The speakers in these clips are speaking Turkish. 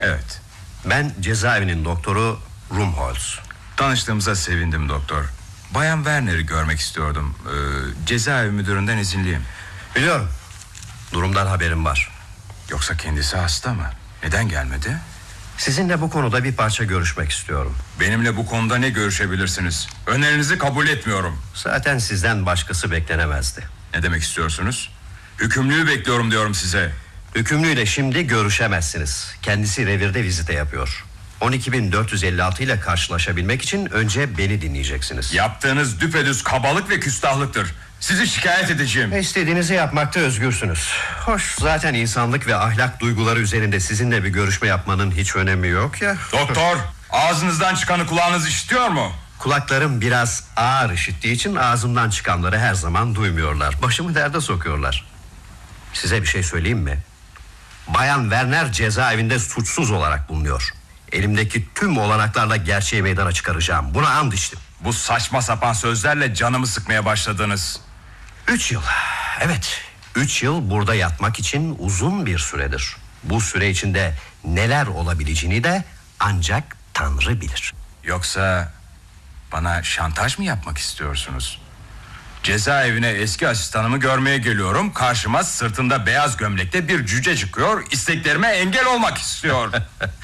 Evet. Ben cezaevinin doktoru Rumholz. Tanıştığımıza sevindim doktor. Bayan Werner'i görmek istiyordum. Cezaevi müdüründen izinliyim. Biliyorum. Durumdan haberim var. Yoksa kendisi hasta mı? Neden gelmedi? Sizinle bu konuda bir parça görüşmek istiyorum. Benimle bu konuda ne görüşebilirsiniz? Önerinizi kabul etmiyorum. Zaten sizden başkası beklenemezdi. Ne demek istiyorsunuz? Hükümlüyü bekliyorum diyorum size. Hükümlüyle şimdi görüşemezsiniz. Kendisi revirde vizite yapıyor. 12.456 ile karşılaşabilmek için önce beni dinleyeceksiniz. Yaptığınız düpedüz kabalık ve küstahlıktır. Sizi şikayet edeceğim. İstediğinizi yapmakta özgürsünüz. Hoş, zaten insanlık ve ahlak duyguları üzerinde sizinle bir görüşme yapmanın hiç önemi yok ya. Doktor, ağzınızdan çıkanı kulağınız işitiyor mu? Kulaklarım biraz ağır işittiği için ağzımdan çıkanları her zaman duymuyorlar. Başımı derde sokuyorlar. Size bir şey söyleyeyim mi? Bayan Werner cezaevinde suçsuz olarak bulunuyor. Elimdeki tüm olanaklarla gerçeği meydana çıkaracağım. Buna and içtim. Bu saçma sapan sözlerle canımı sıkmaya başladınız. 3 yıl. Evet, 3 yıl burada yatmak için uzun bir süredir. Bu süre içinde neler olabileceğini de ancak Tanrı bilir. Yoksa bana şantaj mı yapmak istiyorsunuz? Cezaevine eski asistanımı görmeye geliyorum. Karşıma sırtında beyaz gömlekte bir cüce çıkıyor. İsteklerime engel olmak istiyor.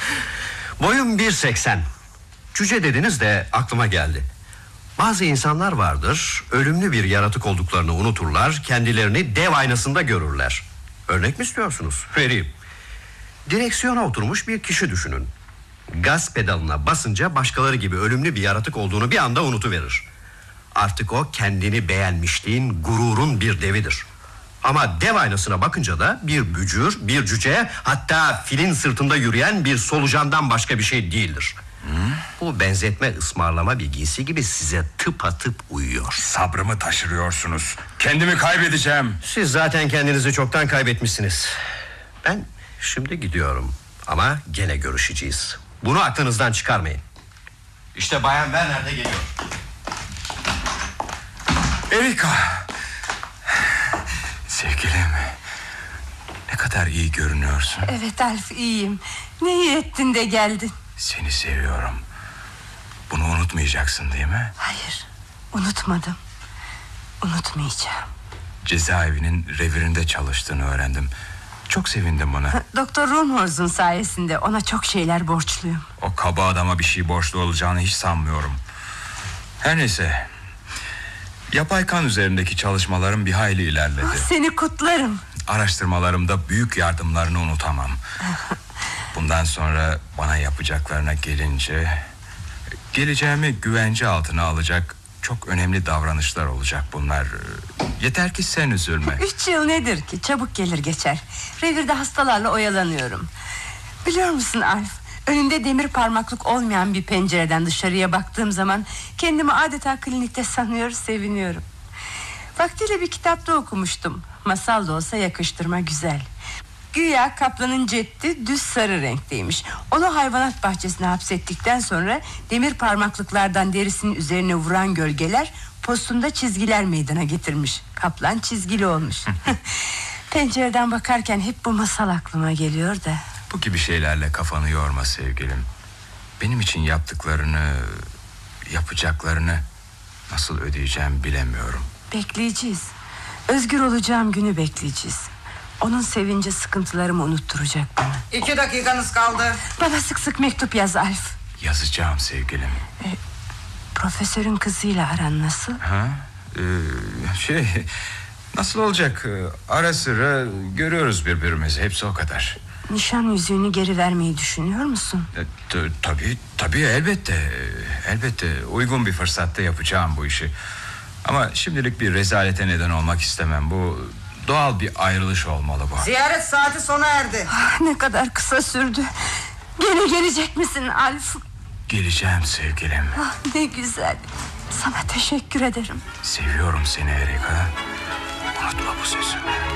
Boyum 1.80. Cüce dediniz de aklıma geldi. Bazı insanlar vardır, ölümlü bir yaratık olduklarını unuturlar, kendilerini dev aynasında görürler. Örnek mi istiyorsunuz? Vereyim. Direksiyona oturmuş bir kişi düşünün. Gaz pedalına basınca başkaları gibi ölümlü bir yaratık olduğunu bir anda unutuverir. Artık o kendini beğenmişliğin, gururun bir devidir. Ama dev aynasına bakınca da bir bücür, bir cüce, hatta filin sırtında yürüyen bir solucandan başka bir şey değildir. Bu benzetme ısmarlama bir giysi gibi size tıpatıp uyuyor. Sabrımı taşırıyorsunuz. Kendimi kaybedeceğim. Siz zaten kendinizi çoktan kaybetmişsiniz. Ben şimdi gidiyorum ama gene görüşeceğiz. Bunu aklınızdan çıkarmayın. İşte Bayan Werner de geliyor. Erika. Sevgilim, ne kadar iyi görünüyorsun. Evet Alf, iyiyim. Ne iyi ettin de geldin. Seni seviyorum. Bunu unutmayacaksın değil mi? Hayır, unutmadım. Unutmayacağım. Cezaevinin revirinde çalıştığını öğrendim. Çok sevindim buna. Doktor Rumholz'un sayesinde ona çok şeyler borçluyum. O kaba adama bir şey borçlu olacağını hiç sanmıyorum. Her neyse, yapay kan üzerindeki çalışmalarım bir hayli ilerledi. Seni kutlarım. Araştırmalarımda büyük yardımlarını unutamam. Bundan sonra bana yapacaklarına gelince, geleceğimi güvence altına alacak çok önemli davranışlar olacak bunlar. Yeter ki sen üzülme. 3 yıl nedir ki? Çabuk gelir geçer. Revirde hastalarla oyalanıyorum. Biliyor musun Alf, önünde demir parmaklık olmayan bir pencereden dışarıya baktığım zaman kendimi adeta klinikte sanıyor, seviniyorum. Vaktiyle bir kitapta okumuştum. Masal da olsa yakıştırma güzel. Güya kaplanın ceddi düz sarı renkteymiş. Onu hayvanat bahçesine hapsettikten sonra demir parmaklıklardan derisinin üzerine vuran gölgeler postunda çizgiler meydana getirmiş. Kaplan çizgili olmuş. Pencereden bakarken hep bu masal aklıma geliyor da. Bu gibi şeylerle kafanı yorma sevgilim. Benim için yaptıklarını, yapacaklarını nasıl ödeyeceğim bilemiyorum. Bekleyeceğiz. Özgür olacağım günü bekleyeceğiz. Onun sevinci sıkıntılarımı unutturacak bana. 2 dakikanız kaldı. Bana sık sık mektup yaz Alf. Yazacağım sevgilim. Profesörün kızıyla aran nasıl? Nasıl olacak? Ara sıra görüyoruz birbirimizi, hepsi o kadar. Nişan yüzüğünü geri vermeyi düşünüyor musun? Tabii elbette uygun bir fırsatta yapacağım bu işi. Ama şimdilik bir rezalete neden olmak istemem. Bu doğal bir ayrılış olmalı bu. Ziyaret saati sona erdi. Ne kadar kısa sürdü. Gene gelecek misin Alf? Geleceğim sevgilim. Ne güzel. Sana teşekkür ederim. Seviyorum seni Erika. Unutma bu sözü.